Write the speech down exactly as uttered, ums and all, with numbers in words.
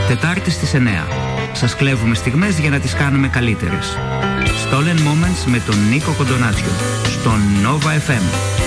Τετάρτη στις εννέα. Σας κλέβουμε στιγμές για να τις κάνουμε καλύτερες. Stolen Moments με τον Νίκο Κοντονάτσιο. Στο Nova εφ εμ.